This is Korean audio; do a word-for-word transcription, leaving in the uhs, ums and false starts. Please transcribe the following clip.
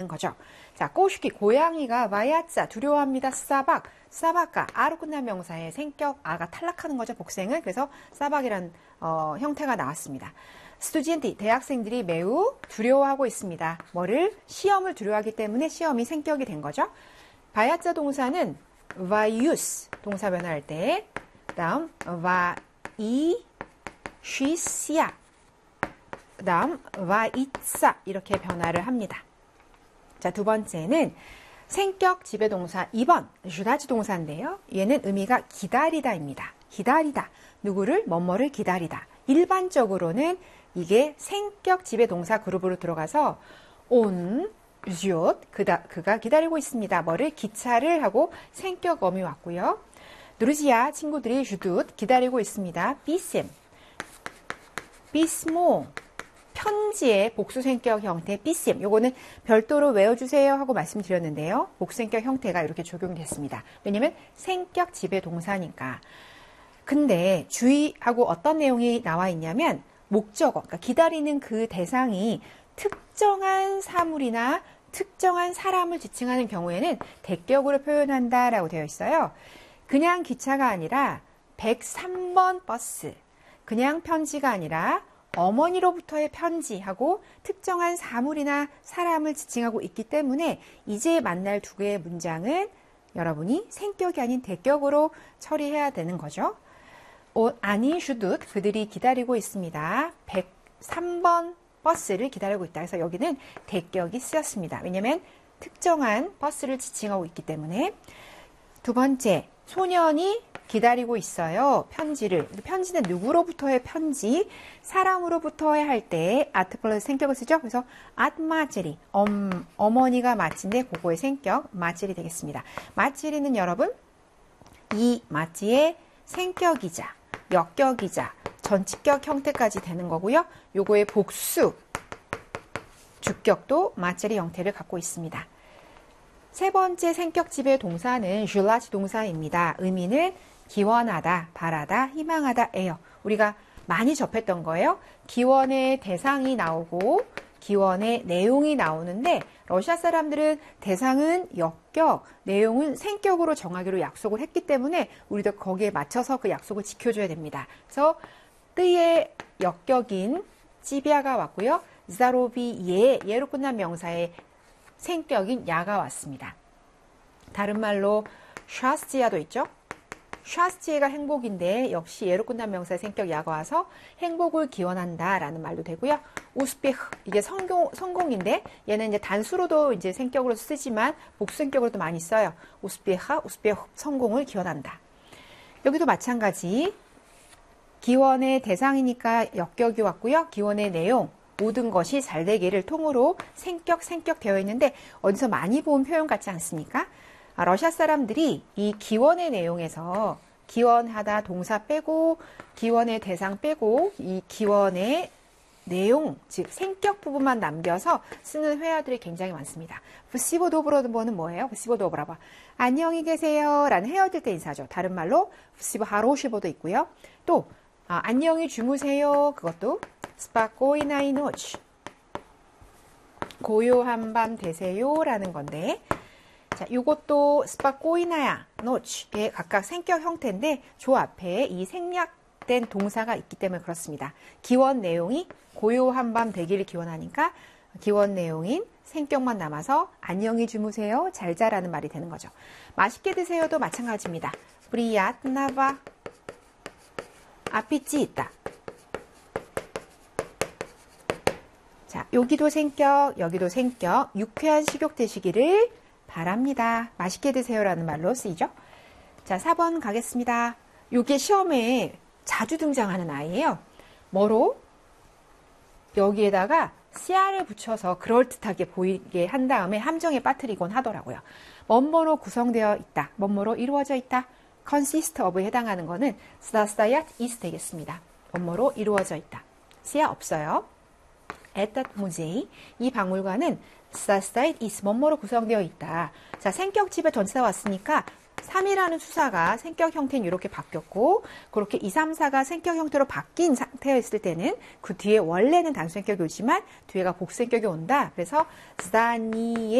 거죠. 자, 꼬슈키, 고양이가 마야짜, 두려워합니다. 싸박, 싸박가, 아로 끝난 명사의 생격 아가 탈락하는 거죠. 복생을. 그래서 싸박이라는 어, 형태가 나왔습니다. 스투디엔티, 대학생들이 매우 두려워하고 있습니다. 뭐를? 시험을 두려워하기 때문에 시험이 생격이 된 거죠. 바야짜 동사는 vaius 동사 변화할 때, 그 다음 vai, 쉬시야, 그 다음 vaitsa 이렇게 변화를 합니다. 자, 두 번째는 생격 지배동사 이 번 주다지 동사인데요. 얘는 의미가 기다리다입니다. 기다리다. 누구를? 뭐뭐를 기다리다. 일반적으로는 이게 생격 지배동사 그룹으로 들어가서 온, 쥗, 그다, 그가 기다리고 있습니다. 뭐를? 기차를 하고 생격 어미 왔고요. 누르지야 친구들이 쥗, 기다리고 있습니다. 비셈, 비스모, 편지의 복수생격 형태 비셈. 요거는 별도로 외워주세요 하고 말씀드렸는데요. 복수생격 형태가 이렇게 적용됐습니다. 왜냐면 생격 지배동사니까. 근데 주의하고 어떤 내용이 나와 있냐면 목적어, 그러니까 기다리는 그 대상이 특정한 사물이나 특정한 사람을 지칭하는 경우에는 대격으로 표현한다라고 되어 있어요. 그냥 기차가 아니라 백삼 번 버스, 그냥 편지가 아니라 어머니로부터의 편지하고 특정한 사물이나 사람을 지칭하고 있기 때문에 이제 만날 두 개의 문장은 여러분이 생격이 아닌 대격으로 처리해야 되는 거죠. 어, 아니 슈둠, 그들이 기다리고 있습니다. 백삼 번 버스를 기다리고 있다. 그래서 여기는 대격이 쓰였습니다. 왜냐하면 특정한 버스를 지칭하고 있기 때문에. 두 번째, 소년이 기다리고 있어요. 편지를. 편지는 누구로부터의 편지? 사람으로부터의 할 때 아트 플러스 생격을 쓰죠. 그래서 앗마찌리, 엄, 어머니가 마치인데 그거의 생격 마찌리 되겠습니다. 마찌리는 여러분 이 마찌의 생격이자 역격이자 전치격 형태까지 되는 거고요. 요거의 복수, 주격도 마찌리 형태를 갖고 있습니다. 세 번째 생격 지배 동사는 쥗라지 동사입니다. 의미는 기원하다, 바라다, 희망하다예요. 우리가 많이 접했던 거예요. 기원의 대상이 나오고 기원의 내용이 나오는데 러시아 사람들은 대상은 역격, 내용은 생격으로 정하기로 약속을 했기 때문에 우리도 거기에 맞춰서 그 약속을 지켜줘야 됩니다. 그래서 뜨의 역격인 찌비아가 왔고요. 자로비 예, 예로 끝난 명사의 생격인 야가 왔습니다. 다른 말로 샤스지야도 있죠. 샤스지가 행복인데 역시 예로 끝난 명사의 생격 야가 와서 행복을 기원한다 라는 말도 되고요. 우스페흐, 이게 성공, 성공인데 얘는 이제 단수로도 이제 생격으로 쓰지만 복수생격으로도 많이 써요. 우스페하, 우스페흐, 성공을 기원한다. 여기도 마찬가지. 기원의 대상이니까 역격이 왔고요. 기원의 내용, 모든 것이 잘 되기를 통으로 생격, 생격 되어 있는데 어디서 많이 본 표현 같지 않습니까? 아, 러시아 사람들이 이 기원의 내용에서 기원하다 동사 빼고 기원의 대상 빼고 이 기원의 내용, 즉 생격 부분만 남겨서 쓰는 회화들이 굉장히 많습니다. 부시보 도브로드보는 뭐예요? 부시보 도브라바. 안녕히 계세요 라는 헤어질 때 인사죠. 다른 말로 부시보 하로시보도 있고요. 또 아, 안녕히 주무세요. 그것도 스파코이나이 노치. 고요한 밤 되세요 라는 건데 자, 이것도 스파코이나야 노치의 각각 생격 형태인데 조 앞에 이 생략된 동사가 있기 때문에 그렇습니다. 기원 내용이 고요한 밤 되기를 기원하니까 기원 내용인 생격만 남아서 안녕히 주무세요, 잘 자라는 말이 되는 거죠. 맛있게 드세요도 마찬가지입니다. 브리얏나바 아피치 있다. 자, 여기도 생격, 여기도 생격, 유쾌한 식욕 되시기를 바랍니다. 맛있게 드세요라는 말로 쓰이죠. 자, 사 번 가겠습니다. 이게 시험에 자주 등장하는 아이예요. 뭐로? 여기에다가 씨알을 붙여서 그럴듯하게 보이게 한 다음에 함정에 빠뜨리곤 하더라고요. 뭐뭐로 구성되어 있다. 뭐뭐로 이루어져 있다. consist of에 해당하는 거는 스다스다얏 is 되겠습니다. 뭐뭐로 이루어져 있다. 씨알 없어요. at that 무제이, 이 박물관은 스다스다얏 is 뭐뭐로 구성되어 있다. 자, 생격 집에 전치사 왔으니까 삼이라는 수사가 생격 형태는 이렇게 바뀌었고 그렇게 이, 삼, 사가 생격 형태로 바뀐 상태였을 때는 그 뒤에 원래는 단수생격이 오지만 뒤에가 복수생격이 온다. 그래서 스다니에